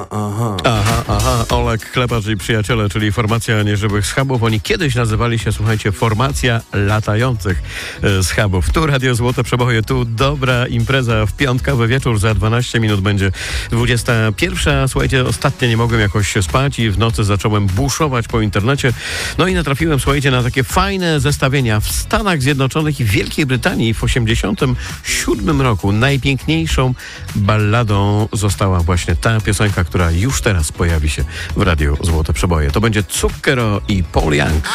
Aha, Olek Klepacz i przyjaciele, czyli formacja nieżywych schabów. Oni kiedyś nazywali się, słuchajcie, formacja latających schabów. Tu Radio Złote Przeboje, tu dobra impreza w piątkowy wieczór. Za 12 minut będzie 21. Słuchajcie, ostatnio nie mogłem jakoś spać i w nocy zacząłem buszować po internecie. No i natrafiłem, słuchajcie, na takie fajne zestawienia. W Stanach Zjednoczonych i Wielkiej Brytanii w 1987 roku najpiękniejszą balladą została właśnie ta piosenka, która już teraz pojawi się w Radiu Złote Przeboje. To będzie Zucchero i Paul Young.